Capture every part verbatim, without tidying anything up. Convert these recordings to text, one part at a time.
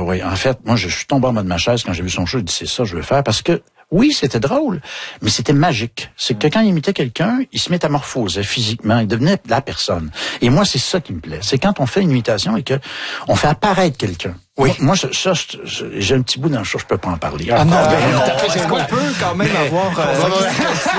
oui. En fait, moi, je suis tombé en bas de ma chaise quand j'ai vu son show. J'ai dit, c'est ça, je veux faire parce que oui, c'était drôle, mais c'était magique. C'est que quand il imitait quelqu'un, il se métamorphosait physiquement, il devenait la personne. Et moi, c'est ça qui me plaît. C'est quand on fait une imitation et que on fait apparaître quelqu'un. Oui. Moi, moi ça, j'ai un petit bout dans le show, je peux pas en parler. Ah non, ben, ben, est-ce qu'on peut quand même mais, avoir euh,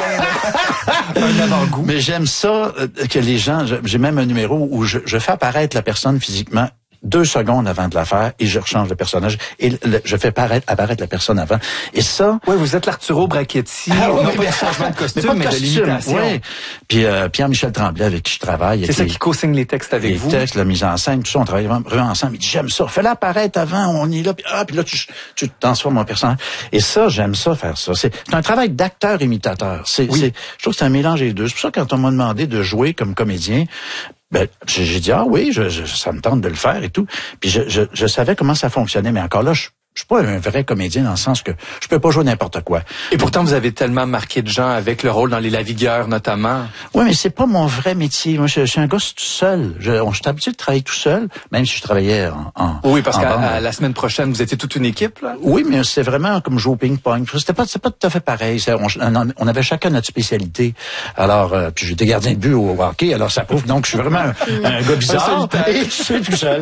un avant-goût? Mais j'aime ça que les gens, j'ai même un numéro où je, je fais apparaître la personne physiquement deux secondes avant de la faire et je rechange le personnage et le, je fais apparaître, apparaître la personne avant. Et ça... Oui, vous êtes l'Arturo Brachetti, ah, non oui, pas de changement de costume, mais, mais de l'imitation. Oui. Puis euh, Pierre-Michel Tremblay, avec qui je travaille. C'est ça qui co-signe les textes avec les vous? Les textes, la mise en scène, tout ça, on travaille vraiment ensemble. Il dit, j'aime ça, fais-la apparaître avant, on est là, puis ah, puis là, tu, tu te transformes en personnage. Et ça, j'aime ça, faire ça. C'est un travail d'acteur-imitateur. C'est, oui. c'est, je trouve que c'est un mélange des deux. C'est pour ça que quand on m'a demandé de jouer comme comédien, ben, j'ai dit, ah oui, je, je, ça me tente de le faire et tout. Puis je, je, je savais comment ça fonctionnait, mais encore là, je, je suis pas un vrai comédien dans le sens que je peux pas jouer n'importe quoi. Et pourtant, vous avez tellement marqué de gens avec le rôle dans Les Lavigueurs, notamment. Oui, mais c'est pas mon vrai métier. Moi, je, je suis un gars tout seul. Je, on, je suis habitué de travailler tout seul, même si je travaillais en, en Oui, parce qu'à la semaine prochaine, vous étiez toute une équipe, là? Oui, mais c'est vraiment comme jouer au ping-pong. C'était pas, c'est pas tout à fait pareil. On, on avait chacun notre spécialité. Alors, euh, puis j'étais gardien de but au hockey, alors ça prouve donc que je suis vraiment un, un gars bizarre. Et je suis tout seul.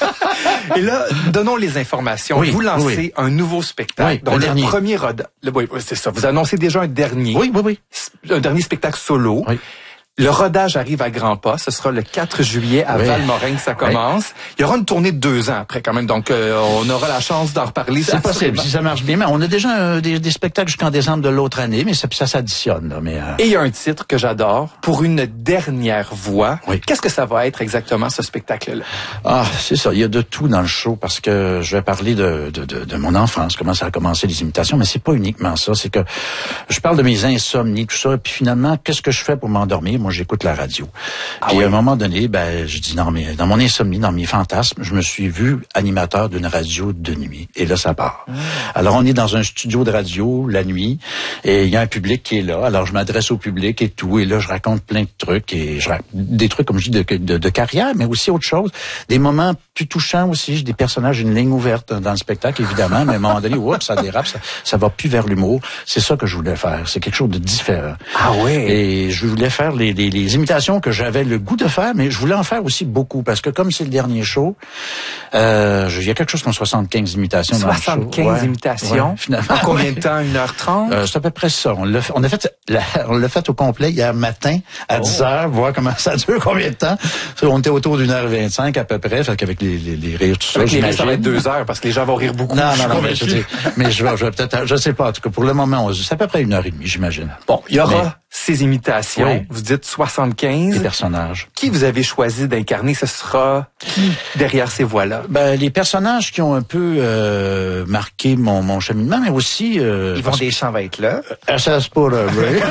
Et là, donnons les informations. Oui, vous lancez oui. un nouveau spectacle. Oui, dont le dernier. premier roda... le, oui, c'est ça. Vous annoncez déjà un dernier. Oui, oui, oui. Un dernier spectacle solo. Oui. Le rodage arrive à grands pas. Ce sera le quatre juillet à oui. Valmorin que ça commence. Oui. Il y aura une tournée de deux ans après quand même. Donc, euh, on aura la chance d'en reparler. C'est possible, si ça marche bien. Mais on a déjà euh, des, des spectacles jusqu'en décembre de l'autre année, mais ça, ça s'additionne. Là, mais, euh... Et il y a un titre que j'adore, Pour une dernière voix. Oui. Qu'est-ce que ça va être exactement, ce spectacle-là? Ah, c'est ça. Il y a de tout dans le show parce que je vais parler de, de, de, de mon enfance, comment ça a commencé les imitations, mais c'est pas uniquement ça. C'est que je parle de mes insomnies, tout ça. Puis finalement, qu'est-ce que je fais pour m'endormir? Moi, j'écoute la radio. Ah Puis oui. à un moment donné, ben je dis non, mais dans mon insomnie, dans mes fantasmes, je me suis vu animateur d'une radio de nuit. Et là, ça part. Mmh. Alors, on est dans un studio de radio la nuit et il y a un public qui est là. Alors, je m'adresse au public et tout. Et là, je raconte plein de trucs et je raconte des trucs, comme je dis, de, de, de carrière, mais aussi autre chose. Des moments plus touchants aussi. J'ai des personnages, une ligne ouverte dans le spectacle, évidemment. Mais à un moment donné, oups, ça dérape, ça, ça va plus vers l'humour. C'est ça que je voulais faire. C'est quelque chose de différent. Ah oui. Et je voulais faire les, les, les imitations que j'avais le goût de faire, mais je voulais en faire aussi beaucoup, parce que comme c'est le dernier show, euh, il y a quelque chose comme soixante-quinze imitations dans le show. soixante-quinze ouais, imitations? Ouais, finalement. En combien de temps? une heure trente? Euh, c'est à peu près ça. On l'a fait, on a fait, la, on l'a fait au complet hier matin, à oh. dix heures, voir comment ça dure, combien de temps. On était autour d'une heure vingt-cinq à peu près, fait qu'avec les, les, les rires, tout ça. Avec les rires, ça va être deux heures, parce que les gens vont rire beaucoup. Non, non, non, mais je, mais je vais, je vais peut-être, je sais pas, en tout cas, pour le moment, c'est à peu près une heure et demie, j'imagine. Bon, il y aura... Mais, ces imitations, oui. Vous dites soixante-quinze. Les personnages. Qui vous avez choisi d'incarner? Ce sera qui derrière ces voix-là? Ben, les personnages qui ont un peu euh, marqué mon, mon cheminement, mais aussi... Euh, Yvon Deschamps va être là. Euh, ça, c'est pas vrai.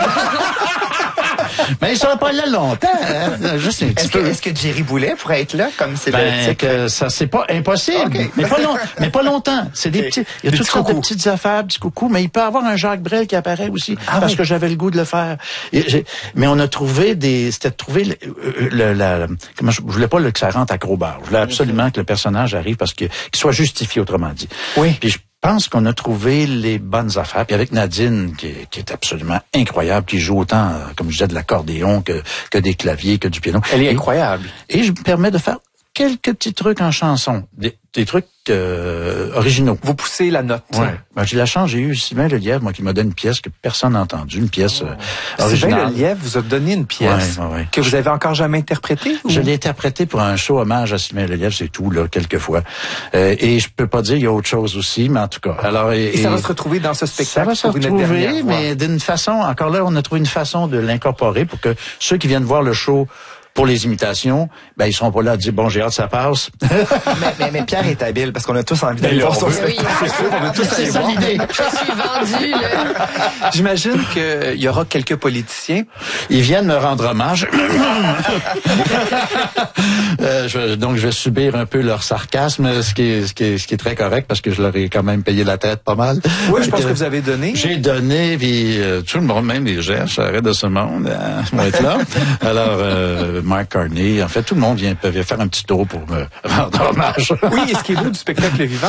Mais il sera pas là longtemps, hein? Juste un petit est-ce peu. Que, est-ce que Jerry Boulet pourrait être là, comme c'est ben, le titre? Que ça, c'est pas impossible. Okay. Mais, pas long, mais pas longtemps. C'est des petits, il y a toutes sortes de petites affaires, petits coucous, mais il peut y avoir un Jacques Brel qui apparaît aussi, ah, parce oui. que j'avais le goût de le faire. Et j'ai, mais on a trouvé des, c'était de trouver le, le, la, comment je, je voulais pas le, que ça rentre à gros barre. Je voulais absolument okay. que le personnage arrive parce que, qu'il soit justifié, autrement dit. Oui. Puis je, Je pense qu'on a trouvé les bonnes affaires. Puis avec Nadine, qui est, qui est absolument incroyable, qui joue autant, comme je disais, de l'accordéon que, que des claviers, que du piano. Elle est et, incroyable. Et je me permets de faire quelques petits trucs en chanson. Des, des trucs euh, originaux. Vous poussez la note. Ouais. Ben, j'ai la chance, j'ai eu Sylvain Lelièvre, moi, qui m'a donné une pièce que personne n'a entendue, une pièce euh, originale. Sylvain Lelièvre vous a donné une pièce ouais, ouais, ouais. que vous avez encore jamais interprétée? Ou? Je l'ai interprétée pour un show hommage à Sylvain Lelièvre, c'est tout, là, quelques fois. Euh, et je peux pas dire, il y a autre chose aussi, mais en tout cas. Alors, et, et ça et, va se retrouver dans ce spectacle? Ça va se retrouver, mais d'une façon, encore là, on a trouvé une façon de l'incorporer pour que ceux qui viennent voir le show pour les imitations, ben ils seront pas là à dire bon, j'ai hâte ça passe. mais, mais, mais Pierre est habile parce qu'on a tous envie d'aller voir son spectacle. Oui, c'est sûr, on a tous c'est ça l'idée. Je suis vendu là. J'imagine qu'il y aura quelques politiciens. Ils viennent me rendre hommage. euh, je, donc je vais subir un peu leur sarcasme, ce qui est, ce qui est, ce qui est très correct parce que je leur ai quand même payé la tête pas mal. Oui, je pense que, que vous avez donné. J'ai donné, puis euh, tout le monde, même les gens, je serais de ce monde, hein, vont être là. Alors. Euh, Mark Carney, en fait, tout le monde vient, peut faire un petit tour pour me rendre hommage. Oui, et ce qui est beau du spectacle vivant,